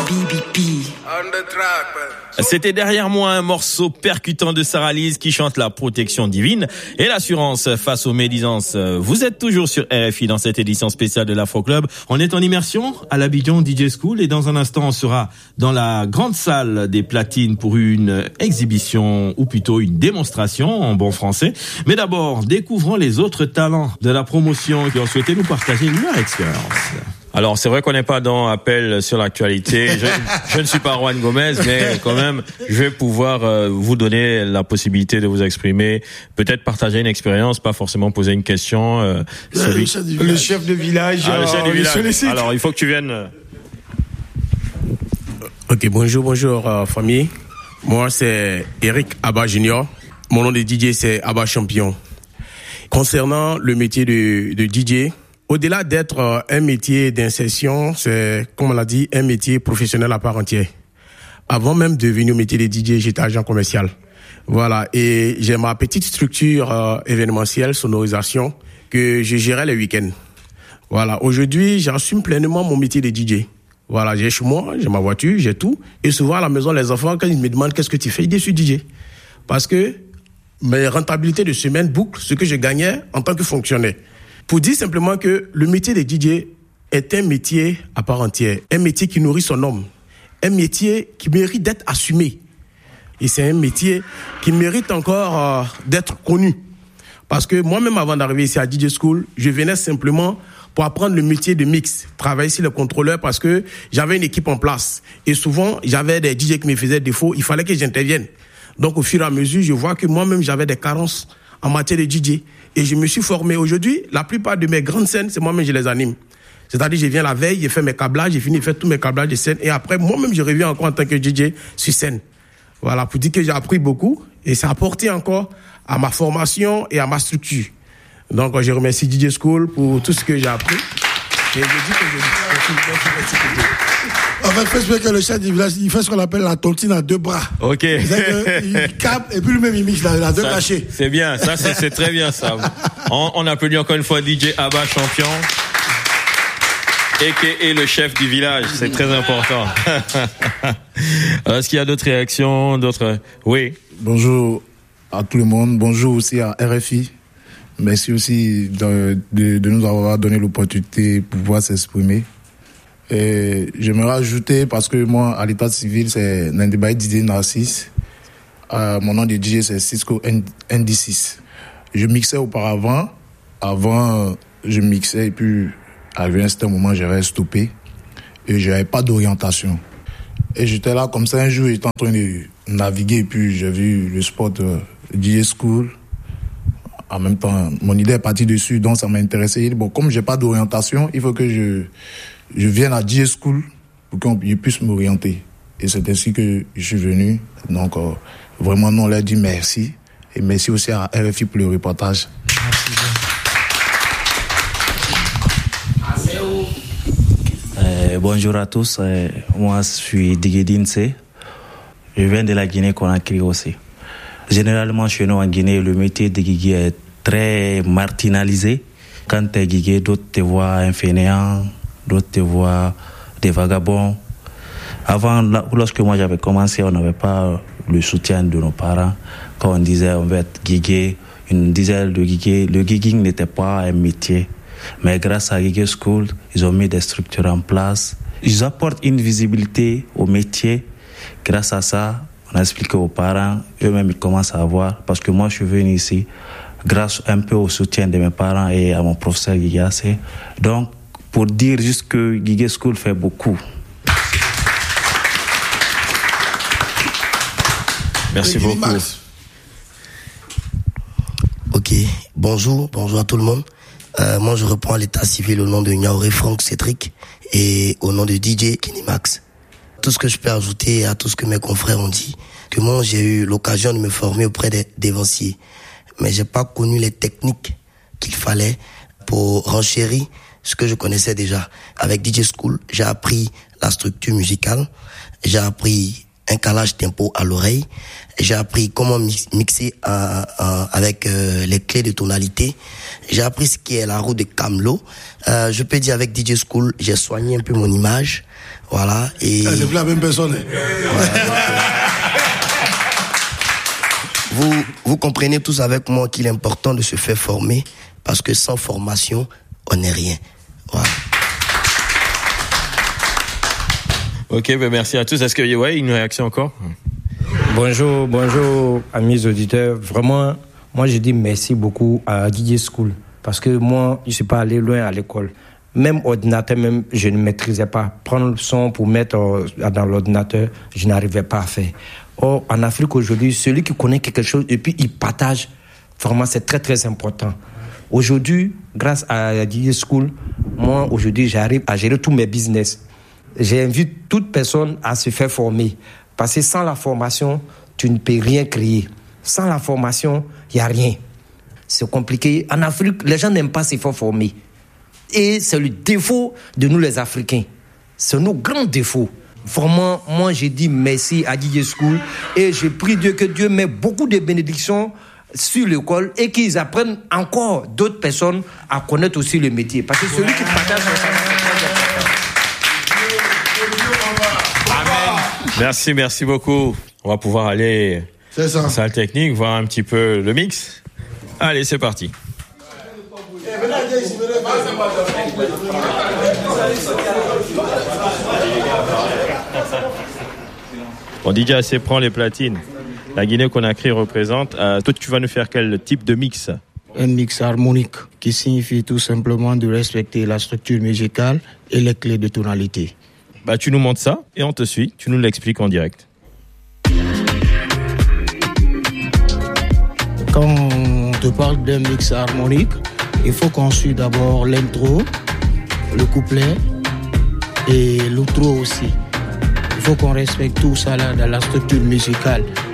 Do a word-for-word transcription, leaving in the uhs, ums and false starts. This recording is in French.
C'était derrière moi un morceau percutant de Sarah Lise qui chante la protection divine et l'assurance face aux médisances. Vous êtes toujours sur R F I dans cette édition spéciale de l'Afro Club. On est en immersion à l'Abidjan D J School et dans un instant on sera dans la grande salle des platines pour une exhibition ou plutôt une démonstration en bon français. Mais d'abord, découvrons les autres talents de la promotion qui ont souhaité nous partager leur expérience. Alors, c'est vrai qu'on n'est pas dans Appel sur l'actualité. Je, je ne suis pas Juan Gomez, mais quand même, je vais pouvoir euh, vous donner la possibilité de vous exprimer, peut-être partager une expérience, pas forcément poser une question. Euh, celui... le, chef le chef de village. Ah, le chef du village. Alors, il faut que tu viennes. Ok, bonjour, bonjour euh, famille. Moi, c'est Eric Abba Junior. Mon nom de D J, c'est Abba Champion. Concernant le métier de, de D J, au-delà d'être un métier d'insertion, c'est, comme on l'a dit, un métier professionnel à part entière. Avant même de venir au métier de D J, j'étais agent commercial. Voilà, et j'ai ma petite structure euh, événementielle, sonorisation, que je gérais les week-ends. Voilà, aujourd'hui, j'assume pleinement mon métier de D J. Voilà, j'ai chez moi, j'ai ma voiture, j'ai tout. Et souvent, à la maison, les enfants, quand ils me demandent qu'est-ce que tu fais, ils disent je suis D J. Parce que mes rentabilités de semaine bouclent ce que je gagnais en tant que fonctionnaire. Pour dire simplement que le métier de D J est un métier à part entière, un métier qui nourrit son homme, un métier qui mérite d'être assumé. Et c'est un métier qui mérite encore euh, d'être connu. Parce que moi-même, avant d'arriver ici à D J School, je venais simplement pour apprendre le métier de mix, travailler sur le contrôleur parce que j'avais une équipe en place. Et souvent, j'avais des D J qui me faisaient défaut, il fallait que j'intervienne. Donc, au fur et à mesure, je vois que moi-même, j'avais des carences en matière de D J. Et je me suis formé. Aujourd'hui, la plupart de mes grandes scènes, c'est moi-même, je les anime. C'est-à-dire, je viens la veille, j'ai fait mes câblages, j'ai fini de faire tous mes câblages de scène. Et après, moi-même, je reviens encore en tant que D J sur scène. Voilà, pour dire que j'ai appris beaucoup. Et ça a apporté encore à ma formation et à ma structure. Donc, je remercie D J School pour tout ce que j'ai appris. Et je dis que je dis En fait, il faut expliquer que le chef du village, il fait ce qu'on appelle la tontine à deux bras. Ok. Il capte et puis lui-même, il mixe la deux cachés. C'est bien, ça, c'est, c'est très bien, ça. On, on applaudit encore une fois D J Abba Champion. Et qui est le chef du village, c'est très important. Est-ce qu'il y a d'autres réactions, d'autres... Oui. Bonjour à tout le monde, bonjour aussi à R F I. Merci aussi de, de, de nous avoir donné l'opportunité pour pouvoir s'exprimer. Et j'aimerais ajouter, parce que moi, à l'état civil, c'est Nandibay Didier Narcisse. Euh, mon nom de D J, c'est Cisco N D six. Je mixais auparavant. Avant, je mixais et puis, arrivé à un certain moment, j'avais stoppé. Et je n'avais pas d'orientation. Et j'étais là comme ça un jour, j'étais en train de naviguer et puis j'ai vu le spot euh, D J School. En même temps, mon idée est partie dessus, donc ça m'a intéressé. Bon, comme j'ai pas d'orientation, il faut que je, je vienne à D J School pour qu'on puisse m'orienter. Et c'est ainsi que je suis venu. Donc, euh, vraiment, nous, on leur dit merci. Et merci aussi à R F I pour le reportage. Euh, bonjour à tous. Euh, moi, je suis Digedine C. Je viens de la Guinée-Conakry aussi. Généralement, chez nous en Guinée, le métier de guiguier est très marginalisé. Quand tu es guiguier, d'autres te voient un fainéant, d'autres te voient des vagabonds. Avant, lorsque moi j'avais commencé, on n'avait pas le soutien de nos parents. Quand on disait on va être guiguier, une dizaine de guiguier, le gigging n'était pas un métier. Mais grâce à Guiguier School, ils ont mis des structures en place. Ils apportent une visibilité au métier. Grâce à ça, on a expliqué aux parents, eux-mêmes ils commencent à voir, parce que moi je suis venu ici grâce un peu au soutien de mes parents et à mon professeur Guiguier. Donc, pour dire juste que Guiguier School fait beaucoup. Merci beaucoup. Ok, bonjour, bonjour à tout le monde. Euh, moi je reprends à l'état civil au nom de Niaoré Franck Cédric et au nom de D J Kenny Max. Tout ce que je peux ajouter à tout ce que mes confrères ont dit, que moi j'ai eu l'occasion de me former auprès des dévanciers, mais j'ai pas connu les techniques qu'il fallait pour renchérir ce que je connaissais déjà. Avec D J School, j'ai appris la structure musicale, j'ai appris un calage tempo à l'oreille, j'ai appris comment mixer euh, euh, avec euh, les clés de tonalité, j'ai appris ce qui est la roue de Camelot. Euh, je peux dire avec D J School, j'ai soigné un peu mon image. Voilà. Et c'est plus la même personne. vous, vous comprenez tous avec moi qu'il est important de se faire former parce que sans formation, on n'est rien. Voilà. Ok, ben merci à tous. Est-ce qu'il y a ouais, une réaction encore? Bonjour, bonjour, amis auditeurs. Vraiment, moi, je dis merci beaucoup à D J School. Parce que moi, je ne suis pas allé loin à l'école. Même ordinateur, même, je ne maîtrisais pas. Prendre le son pour mettre dans l'ordinateur, je n'arrivais pas à faire. Or, en Afrique aujourd'hui, celui qui connaît quelque chose et puis il partage, vraiment, c'est très, très important. Aujourd'hui, grâce à D J School, moi, aujourd'hui, j'arrive à gérer tous mes business. J'invite toute personne à se faire former. Parce que sans la formation, tu ne peux rien créer. Sans la formation, il n'y a rien. C'est compliqué. En Afrique, les gens n'aiment pas se faire former. Et c'est le défaut de nous les Africains. C'est nos grands défauts. Vraiment, moi, j'ai dit merci à D J School et je prie Dieu que Dieu met beaucoup de bénédictions sur l'école et qu'ils apprennent encore d'autres personnes à connaître aussi le métier. Parce que celui qui partage son savoir, Merci, merci beaucoup. On va pouvoir aller en salle technique, voir un petit peu le mix. Allez, c'est parti. Bon, D J A C prend les platines. La Guinée-Conakry représente. Euh, toi, tu vas nous faire quel type de mix? Un mix harmonique qui signifie tout simplement de respecter la structure musicale et les clés de tonalité. Bah, tu nous montres ça et on te suit. Tu nous l'expliques en direct. Quand on te parle d'un mix harmonique, il faut qu'on suive d'abord l'intro, le couplet et l'outro aussi. Il faut qu'on respecte tout ça là dans la structure musicale.